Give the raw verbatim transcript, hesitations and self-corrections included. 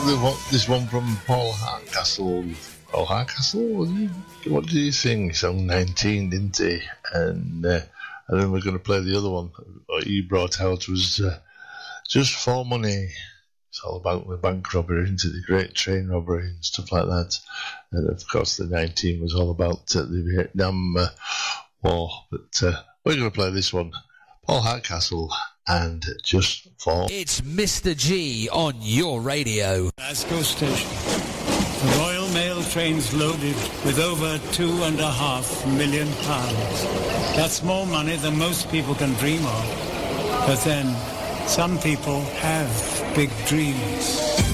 have this one, this one from Paul Hardcastle. Paul Hardcastle, was he? What did he sing? Song nineteen, didn't he? And, uh, and then we're going to play the other one that he brought out was uh, Just for Money. It's all about the bank robbery, isn't it? The Great Train Robbery and stuff like that. And of course, the nineteen was all about uh, the Vietnam uh, War. But uh, we're going to play this one, Paul Hardcastle and Just for. It's Mister G on your radio. Glasgow Station. The Royal Mail train's loaded with over two and a half million pounds. That's more money than most people can dream of. But then, some people have big dreams.